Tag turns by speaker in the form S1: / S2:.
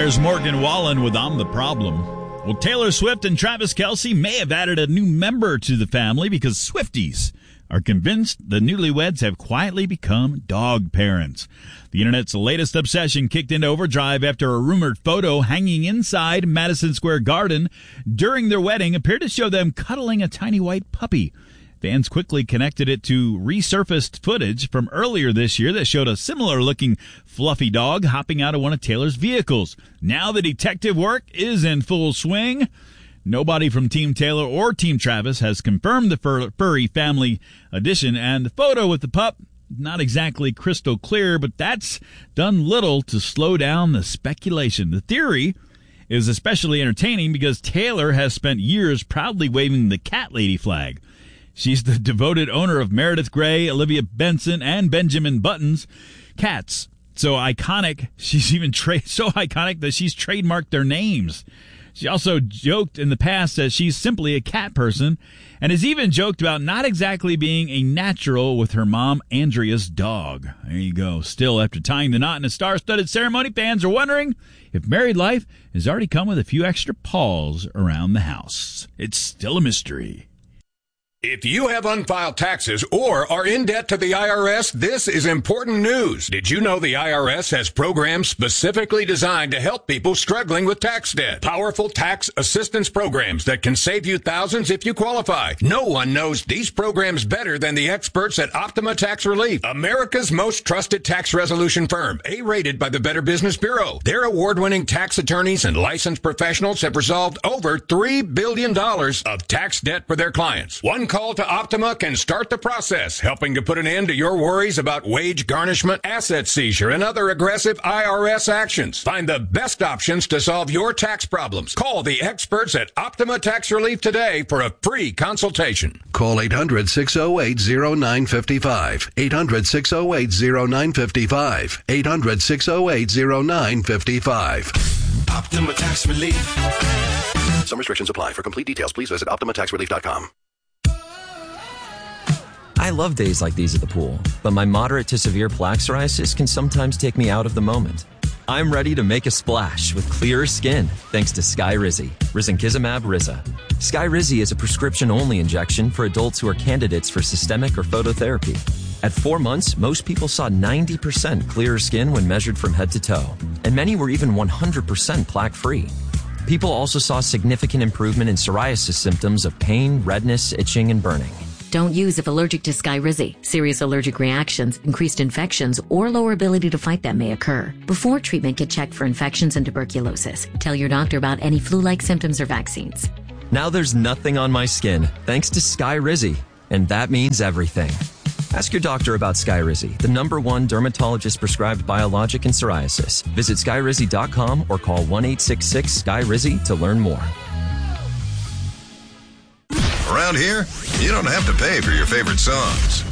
S1: There's Morgan Wallen with I'm the Problem. Well, Taylor Swift and Travis Kelce may have added a new member to the family because Swifties are convinced the newlyweds have quietly become dog parents. The internet's latest obsession kicked into overdrive after a rumored photo hanging inside Madison Square Garden during their wedding appeared to show them cuddling a tiny white puppy. Fans quickly connected it to resurfaced footage from earlier this year that showed a similar-looking fluffy dog hopping out of one of Taylor's vehicles. Now the detective work is in full swing. Nobody from Team Taylor or Team Travis has confirmed the furry family addition, and the photo with the pup, not exactly crystal clear, but that's done little to slow down the speculation. The theory is especially entertaining because Taylor has spent years proudly waving the cat lady flag. She's the devoted owner of Meredith Grey, Olivia Benson, and Benjamin Button's cats. So iconic, she's even so iconic that she's trademarked their names. She also joked in the past that she's simply a cat person and has even joked about not exactly being a natural with her mom, Andrea's dog. There you go. Still, after tying the knot in a star-studded ceremony, fans are wondering if married life has already come with a few extra paws around the house. It's still a mystery.
S2: If you have unfiled taxes or are in debt to the IRS, this is important news. Did you know the IRS has programs specifically designed to help people struggling with tax debt? Powerful tax assistance programs that can save you thousands if you qualify. No one knows these programs better than the experts at Optima Tax Relief, America's most trusted tax resolution firm, A-rated by the Better Business Bureau. Their award-winning tax attorneys and licensed professionals have resolved over $3 billion of tax debt for their clients. One call to Optima can start the process, helping to put an end to your worries about wage garnishment, asset seizure, and other aggressive IRS actions. Find the best options to solve your tax problems. Call the experts at Optima Tax Relief today for a free consultation.
S3: Call 800-608-0955. 800-608-0955. 800-608-0955.
S4: Optima Tax Relief.
S3: Some restrictions apply. For complete details, please visit OptimaTaxRelief.com.
S5: I love days like these at the pool, but my moderate to severe plaque psoriasis can sometimes take me out of the moment. I'm ready to make a splash with clearer skin thanks to Skyrizi, risankizumab Riza. Skyrizi is a prescription-only injection for adults who are candidates for systemic or phototherapy. At 4 months, most people saw 90% clearer skin when measured from head to toe, and many were even 100% plaque-free. People also saw significant improvement in psoriasis symptoms of pain, redness, itching, and burning.
S6: Don't use if allergic to Skyrizi. Serious allergic reactions, increased infections, or lower ability to fight them may occur. Before treatment, get checked for infections and tuberculosis. Tell your doctor about any flu-like symptoms or vaccines.
S5: Now there's nothing on my skin thanks to Skyrizi, and that means everything. Ask your doctor about Skyrizi, the #1 dermatologist-prescribed biologic in psoriasis. Visit Skyrizi.com or call 1-866-SKYRIZI to learn more.
S7: Around here, you don't have to pay for your favorite songs.